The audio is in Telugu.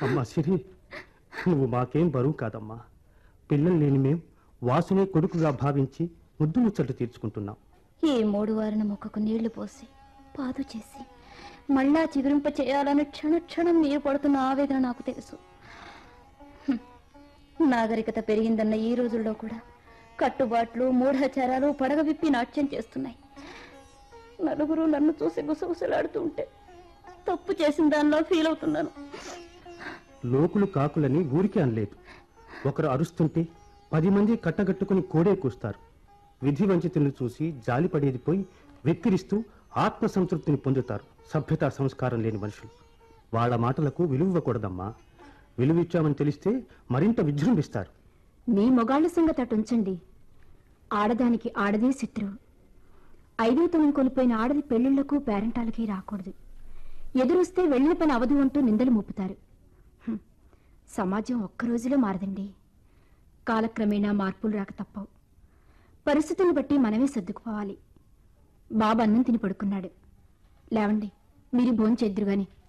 అమ్మా సిరి, నువ్వు మాకేం బరువు కాదమ్మా. పిల్లలు లేని మేం వాసునే కొడుకుగా భావించి ముద్దు ముచ్చట్లు తీర్చుకుంటున్నాం. ఈ 3 వారిన మొక్కకు నీళ్లు పోసి పాదు చేసి మళ్ళా చిగురింప చేయాలని క్షణక్షణం మీరు పడుతున్న ఆవేదన నాకు తెలుసు. నాగరికత పెరిగిందన్న ఈ రోజుల్లో కూడా కట్టుబాట్లు మూఢాచారాలు పడగ విప్పి నాట్యం చేస్తున్నాయి. నలుగురు నన్ను చూసి గుసగుసలాడుతూ ఉంటే తప్పు చేసిన దానిలో ఫీల్ అవుతున్నాను. లోకులు కాకులని ఊరికే అనలేదు. ఒకరు అరుస్తుంటే 10 మంది కట్టగట్టుకుని కోడే కూస్తారు. విధి వంచితులను చూసి జాలిపడేది పోయి వెక్కిరిస్తూ ఆత్మ సంతృప్తిని పొందుతారు సభ్యతా సంస్కారం లేని మనుషులు. వాళ్ళ మాటలకు విలువకూడదమ్మా. విలువిచ్చామని తెలిస్తే మరింత విజృంభిస్తారు. మీ మొగాళ్ల సంగతి అటు ఉంచండి. ఆడదానికి ఆడదే శత్రువు. 5వ తనం కోల్పోయిన ఆడది పెళ్లిళ్లకు పేరెంటాలకి రాకూడదు. ఎదురొస్తే వెళ్ళిన పని అవదు అంటూ నిందలు మోపుతారు. సమాజం ఒక్క రోజులో మారదండి. కాలక్రమేణా మార్పులు రాక తప్పవు. పరిస్థితులను బట్టి మనమే సర్దుకుపోవాలి. బాబు అన్నం తిని పడుకున్నాడు. లేవండి, మీరు భోంచేద్దురు గాని.